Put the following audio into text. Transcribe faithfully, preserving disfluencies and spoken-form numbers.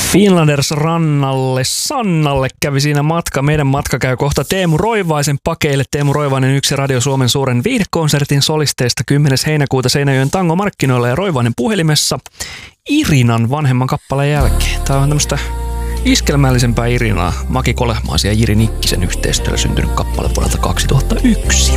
Finlanders rannalle Sannalle kävi siinä matka. Meidän matka käy kohta Teemu Roivaisen pakeille. Teemu Roivainen yksi Radio Suomen suuren viihdekonsertin solisteista kymmenes heinäkuuta Seinäjoen tangomarkkinoilla ja Roivainen puhelimessa Irinan vanhemman kappaleen jälkeen. Tämä on tämmöistä iskelmällisempää Irinaa. Maki Kolehmaisen ja Jiri Nikkisen yhteistyöllä syntynyt kappale vuodelta kaksituhattayksi.